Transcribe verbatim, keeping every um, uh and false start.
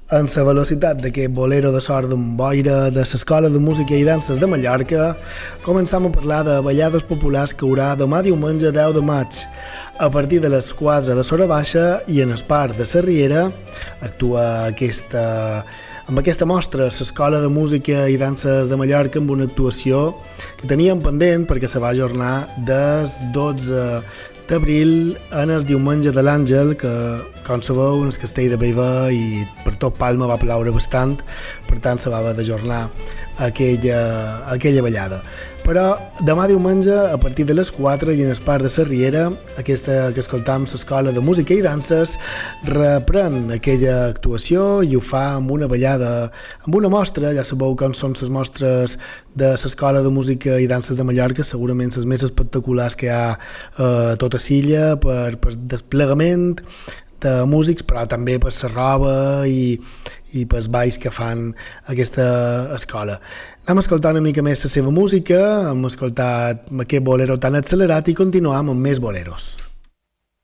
En la velocitat d'aquest bolero de sort d'en boira de l'Escola de Música i Danses de Mallorca, començam a parlar de ballades populars que haurà demà diumenge deu de maig. A partir de les quatre de Sora Baixa i en el parc de la Riera actua aquesta, amb aquesta mostra l'Escola de Música i Danses de Mallorca amb una actuació que teníem pendent perquè se va ajornar des dotze d'abril en el diumenge de l'Àngel, que com sabeu en el castell de Bellver i per tot Palma va ploure bastant, per tant se va haver d'ajornar aquella, aquella ballada. Però demà diumenge, a partir de les quatre i en el parc de la Riera, aquesta que escoltam l'Escola de Música i Danses reprèn aquella actuació i ho fa amb una ballada, amb una mostra. Ja sabeu com són les mostres de l'Escola de Música i Danses de Mallorca, segurament les més espectaculars que hi ha a tota l'illa per, per desplegament de músics, però també per la roba i, i pels balls que fan aquesta escola. Anem a escoltar una mica més la seva música, hem escoltat aquest bolero tan accelerat i continuam amb més boleros.